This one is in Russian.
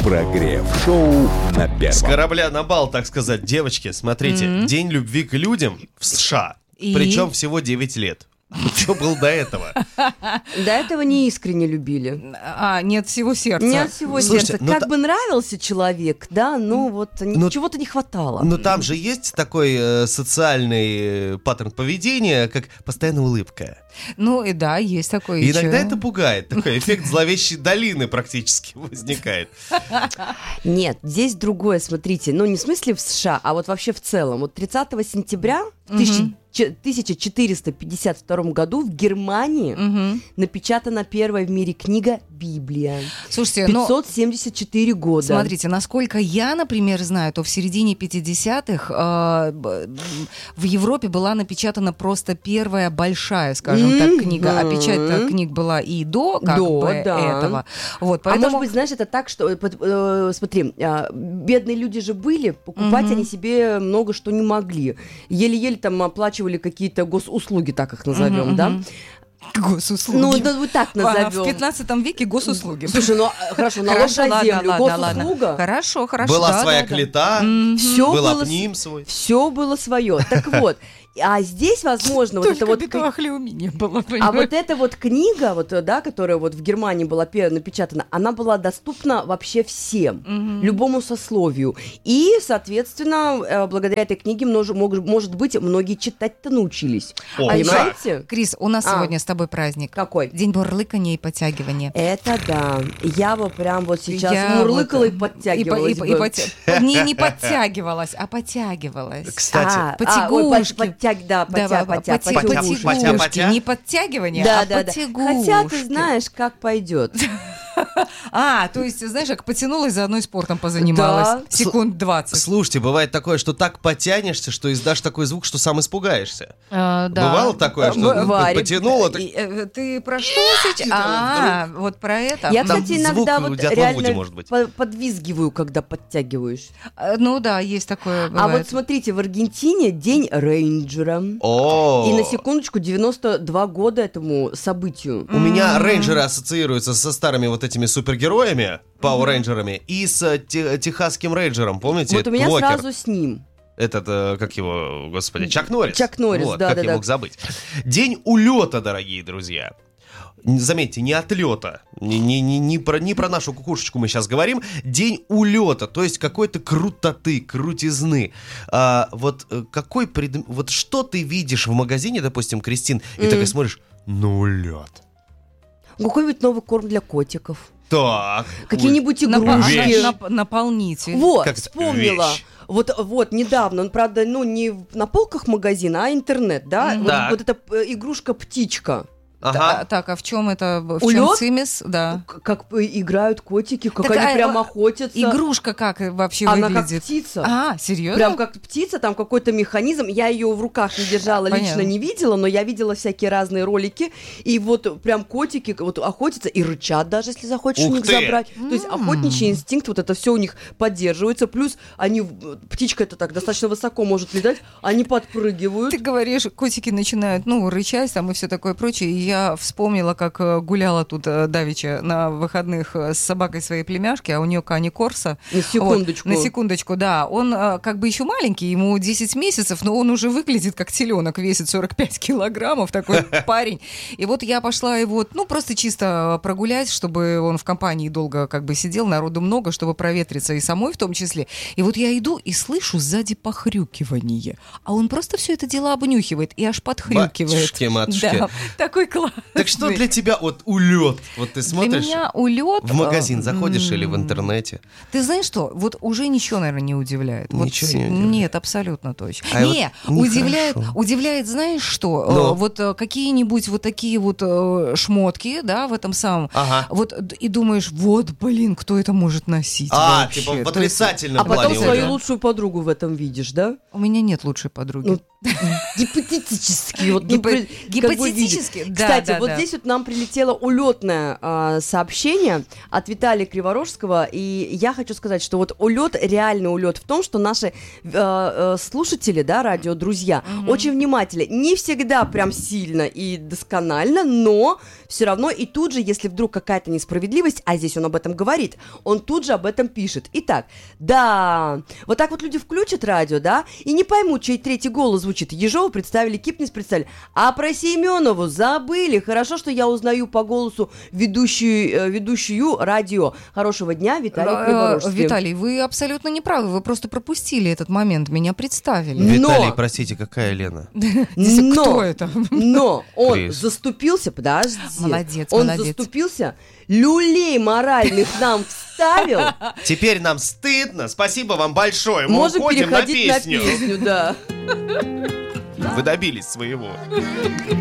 Прогрев-шоу на С Первом. корабля на бал, так сказать. Девочки, смотрите, День любви к людям в США. Причем всего 9 лет. Что было до этого? До этого не искренне любили. Нет всего сердца. Не от всего Слушайте, сердца. ну Как бы нравился человек, да, но вот чего-то не хватало. Но там же есть такой социальный паттерн поведения, как постоянная улыбка. Ну и да, есть такое. И иногда это пугает. Такой эффект зловещей долины практически возникает. Нет, здесь другое, смотрите. Ну, не в смысле в США, а вот вообще в целом. Вот 30 сентября 1452 году в Германии напечатана первая в мире книга «Библия». Слушайте, 574 года. Смотрите, насколько я, например, знаю, то в середине 50-х в Европе была напечатана просто первая большая, скажем так, книга. А печать книг была и до этого. Вот, поэтому... А может быть, знаешь, это так, что, смотри, бедные люди же были, покупать они себе много что не могли. Еле-еле там оплачивали какие-то госуслуги, так их назовем, да? Госуслуги. Ну, да, вот так назовем. В 15 веке госуслуги. Слушай, ну хорошо, налог на землю, госуслуга. Хорошо. Была своя клета, был апним свой. Все было свое. Так вот, а здесь, возможно, вот это вот... Бетуахлеуми не было, А вот эта вот книга, вот, да, которая вот в Германии была напечатана, она была доступна вообще всем, любому сословию. И, соответственно, благодаря этой книге, может быть, многие читать-то научились. Понимаете? Крис, у нас сегодня с тобой праздник. Какой? День бурлыкания и подтягивания. Это да. Я бы прям вот сейчас мурлыкала и подтягивалась бы. Не подтягивалась, а подтягивалась. Кстати, потягушки. Потягушки. Не подтягивание, а потягушки. Хотя ты знаешь, как пойдет. То есть, знаешь, как потянулась, заодно и спортом позанималась. Да. Секунд 20. Слушайте, бывает такое, что так потянешься, что издашь такой звук, что сам испугаешься. Да. Бывало такое, что потянуло? Ты про что сейчас? Вот про это. Я, кстати, иногда вот реально может быть. подвизгиваю, когда подтягиваешь. Ну да, есть такое. А вот смотрите, в Аргентине день рейнджера. И на секундочку 92 года этому событию. У меня рейнджеры ассоциируются со старыми вот этими супергероями, пауэр-рейнджерами, и с техасским рейнджером, помните? Вот у меня Уокер. сразу с ним. Этот, как его, господи, Чак Норрис. Чак Норрис, вот, да. Как я мог забыть. День улета, дорогие друзья. Заметьте, не отлета, не про нашу кукушечку мы сейчас говорим. День улета, то есть какой-то крутоты, крутизны. Вот что ты видишь в магазине, допустим, Кристин, и такой смотришь, улет. Какой-нибудь новый корм для котиков. Так. Какие-нибудь игрушки. Наполнитель. Вот, как вспомнила. Вещь. Вот недавно, он, правда, не на полках магазина, а интернет, да? Вот эта игрушка-птичка. Ага. Так, а в чем это? В чем Улёт? цимис? Да. Как играют котики, как Так, они прям охотятся. Игрушка как вообще Она выглядит? как птица. Серьезно? Прям как птица, там какой-то механизм. Я ее в руках не держала, лично не видела, но я видела всякие разные ролики. И вот прям котики вот охотятся и рычат даже, если захочешь у них забрать. То есть охотничий инстинкт, вот это все у них поддерживается. Плюс птичка это так достаточно высоко может летать, они подпрыгивают. Ты говоришь, котики начинают, рычать там и все такое прочее. И я вспомнила, как гуляла тут давеча на выходных с собакой своей племяшки, а у нее Кани Корса. На секундочку. На секундочку, да. Он как бы еще маленький, ему 10 месяцев, но он уже выглядит как теленок, весит 45 килограммов, такой парень. И вот я пошла его, просто чисто прогулять, чтобы он в компании долго как бы сидел, народу много, чтобы проветриться и самой в том числе. И вот я иду и слышу сзади похрюкивание, а он просто все это дело обнюхивает и аж подхрюкивает. Матушки. Да, такой классный. Так что для тебя улет? Вот ты смотришь, для меня улет, в магазин заходишь или в интернете? Ты знаешь что? Вот уже ничего, наверное, не удивляет. Ничего не удивляет? Нет, абсолютно точно. Нехорошо. Удивляет, знаешь что? Вот какие-нибудь вот такие вот шмотки, да, в этом самом. Ага. Вот и думаешь, кто это может носить? Типа в отрицательном А потом плане. свою лучшую подругу в этом видишь, да? У меня нет лучшей подруги. Гипотетически. Вот, Гипотетически? Да, кстати, да, вот да. здесь вот нам прилетело улетное сообщение от Виталия Криворожского, и я хочу сказать, что вот улет, реальный улет в том, что наши слушатели, да, радиодрузья, очень внимательны. Не всегда прям сильно и досконально, но все равно и тут же, если вдруг какая-то несправедливость, а здесь он об этом говорит, он тут же об этом пишет. Итак, да, вот так вот люди включат радио, да, и не поймут, чей третий голос звучит. Ежова представили, Кипнис представили, а про Семенову забыли. Хорошо, что я узнаю по голосу ведущую радио. Хорошего дня, Виталий Криворожский. Виталий, вы абсолютно не правы, вы просто пропустили этот момент, меня представили. Виталий, простите, какая Лена? Кто это? Но он Крис. заступился, подожди. Молодец, он молодец. заступился, люлей моральных нам вставил. Теперь нам стыдно. Спасибо вам большое. Мы Можем уходим на переходить на песню. песню, да. Вы добились своего.